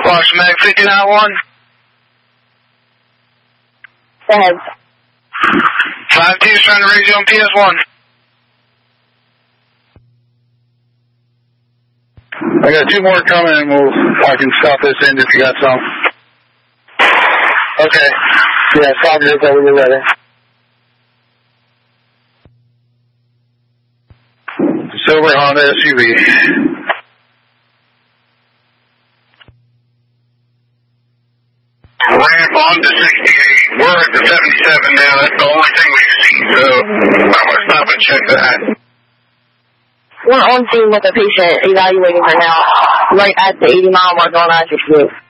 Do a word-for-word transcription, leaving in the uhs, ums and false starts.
Fox Mag fifty-nine one. Go ahead. five two is trying to raise you on P S one. I got two more coming, and we'll, I can stop this end if you got some. Okay. Yeah, stop yours over you're ready. Silver Honda S U V. Ramp on to sixty-eight. We're at the seventy-seven now. That's the only thing we've seen, so I'm going to stop and check that. We're on scene with a patient evaluating her now, right at the eighty mile mark on I sixty-eight.